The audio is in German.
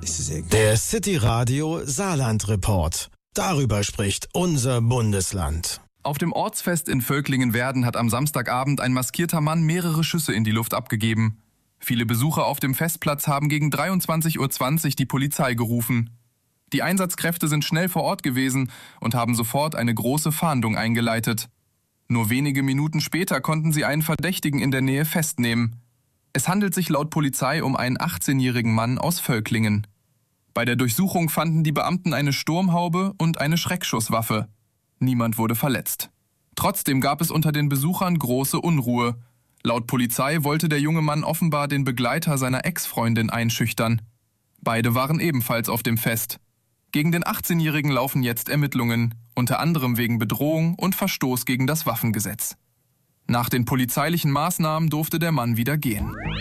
Der City Radio Saarland Report. Darüber spricht unser Bundesland. Auf dem Ortsfest in Völklingen-Werden hat am Samstagabend ein maskierter Mann mehrere Schüsse in die Luft abgegeben. Viele Besucher auf dem Festplatz haben gegen 23:20 Uhr die Polizei gerufen. Die Einsatzkräfte sind schnell vor Ort gewesen und haben sofort eine große Fahndung eingeleitet. Nur wenige Minuten später konnten sie einen Verdächtigen in der Nähe festnehmen. Es handelt sich laut Polizei um einen 18-jährigen Mann aus Völklingen. Bei der Durchsuchung fanden die Beamten eine Sturmhaube und eine Schreckschusswaffe. Niemand wurde verletzt. Trotzdem gab es unter den Besuchern große Unruhe. Laut Polizei wollte der junge Mann offenbar den Begleiter seiner Ex-Freundin einschüchtern. Beide waren ebenfalls auf dem Fest. Gegen den 18-Jährigen laufen jetzt Ermittlungen, unter anderem wegen Bedrohung und Verstoß gegen das Waffengesetz. Nach den polizeilichen Maßnahmen durfte der Mann wieder gehen.